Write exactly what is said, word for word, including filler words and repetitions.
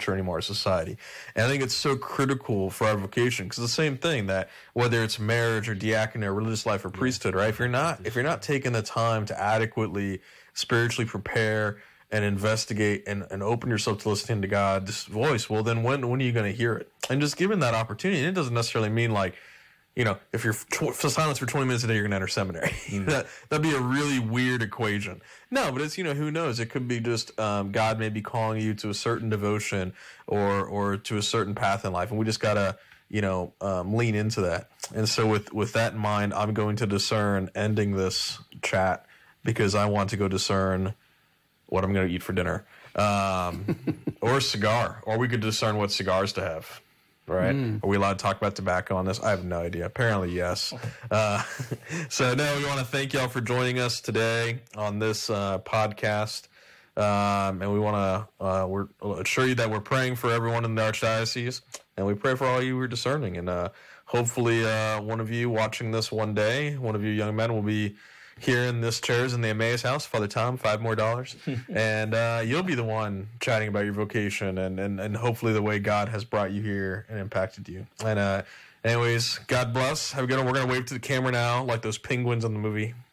culture anymore, our society. And I think it's so critical for our vocation, because the same thing, that whether it's marriage or diaconate or religious life or priesthood, right? If you're not if you're not taking the time to adequately spiritually prepare and investigate and, and open yourself to listening to God's voice, well, then when when are you going to hear it? And just given that opportunity, it doesn't necessarily mean like, you know, if you're tw- for silence for twenty minutes a day, you're going to enter seminary. Mm. that, that'd be a really weird equation. No, but it's, you know, who knows? It could be just um, God may be calling you to a certain devotion or or to a certain path in life. And we just got to, you know, um, lean into that. And so with, with that in mind, I'm going to discern ending this chat because I want to go discern what I'm going to eat for dinner, um, or a cigar, or we could discern what cigars to have, right? Mm. Are we allowed to talk about tobacco on this? I have no idea. Apparently, yes. Uh, so, no, we want to thank y'all for joining us today on this uh, podcast, um, and we want to uh, we're assure you that we're praying for everyone in the Archdiocese, and we pray for all you who are discerning, and uh, hopefully uh, one of you watching this one day, one of you young men will be here in this chairs in the Emmaus house, Father Tom, five more dollars. and uh, you'll be the one chatting about your vocation and, and, and hopefully the way God has brought you here and impacted you. And uh, anyways, God bless. Have a good one. We're going to wave to the camera now like those penguins in the movie.